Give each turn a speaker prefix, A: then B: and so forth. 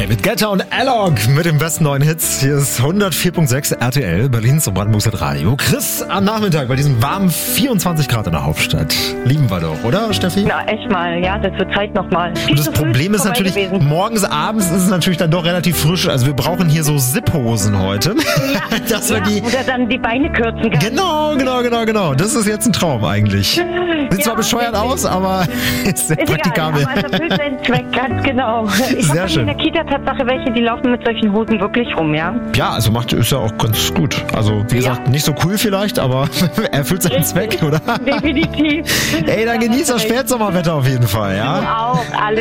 A: David Guetta und Alok mit den besten neuen Hits. Hier ist 104.6 RTL, Berlins und Brandenburgs Radio. Chris am Nachmittag bei diesen warmen 24 Grad in der Hauptstadt. Lieben wir doch, oder Steffi?
B: Na, echt mal, ja, das wird Zeit nochmal.
A: Und das Problem ist natürlich, morgens, abends ist es natürlich dann doch relativ frisch. Also wir brauchen hier so Zip-Hosen heute.
B: Ja,
A: dass wir
B: oder dann die Beine kürzen kann.
A: Genau. Das ist jetzt ein Traum eigentlich. Sieht zwar bescheuert aus, aber ist sehr praktikabel.
B: Egal, aber es erfüllt seinen Zweck, ganz genau. Ich
A: Sehr
B: habe
A: schön.
B: in der Kita Tatsache welche, die laufen mit solchen Hosen wirklich rum, ja?
A: Ja, also ist ja auch ganz gut. Also wie gesagt, nicht so cool vielleicht, aber erfüllt seinen Zweck, oder?
B: Definitiv.
A: Ey, dann genießt das Spätsommerwetter auf jeden Fall, ja?
B: Du auch, alles.